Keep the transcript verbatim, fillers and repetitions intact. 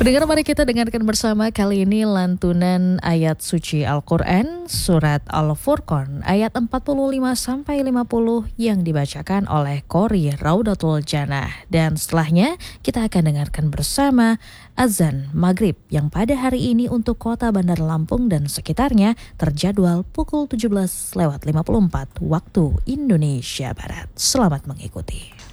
Pendengar, mari kita dengarkan bersama kali ini lantunan ayat suci Al-Quran surat Al-Furqan ayat empat puluh lima sampai lima puluh yang dibacakan oleh Qori Raudatul Jannah. Dan setelahnya kita akan dengarkan bersama azan maghrib yang pada hari ini untuk kota Bandar Lampung dan sekitarnya terjadwal pukul tujuh belas lewat lima puluh empat waktu Indonesia Barat. Selamat mengikuti.